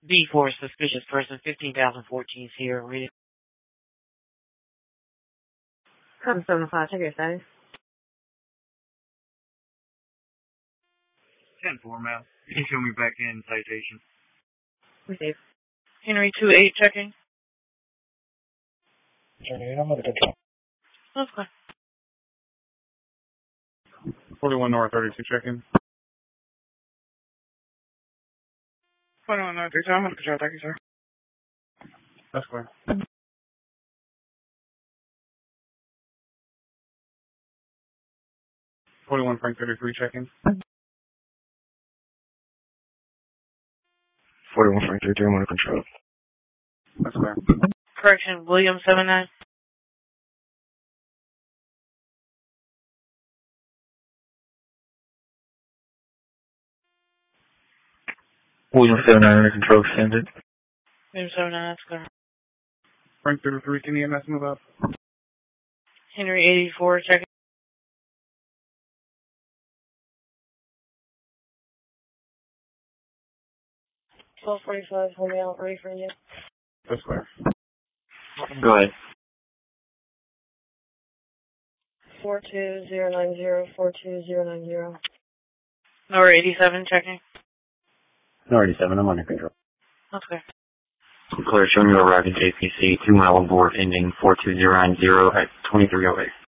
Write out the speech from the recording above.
B4, suspicious person, 15,014 Sierra, read it. 775, check your status. 10-4, ma'am. You can show me back in citation. Receive. Henry 28, checking. Henry, I'm under control. That's fine. 41 North 32, checking. 21 North 32, I'm under control. Thank you, sir. That's clear. 41 Frank 33, checking. 41 Frank 33, I'm under control. That's clear. Correction, William 79. William 79 under control, extended. William 79, that's clear. Frank 33, can you EMS move up? Henry 84, checking. 1245, hold me out, ready for you. That's clear. Go ahead. 42090, 42090. Number 87, checking. No, 87, I'm under control. That's clear. Clear, showing you arrived at JPC, 2 mile on board, ending 42090 at 2308.